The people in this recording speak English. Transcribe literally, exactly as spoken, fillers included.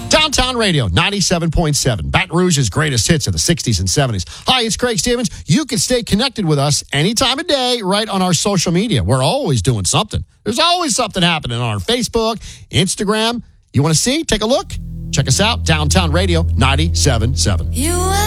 Downtown Radio, ninety-seven point seven. Baton Rouge's greatest hits of the sixties and seventies. Hi, it's Craig Stevens. You can stay connected with us any time of day right on our social media. We're always doing something. There's always something happening on our Facebook, Instagram. You want to see? Take a look. Check us out. Downtown Radio, ninety-seven point seven. You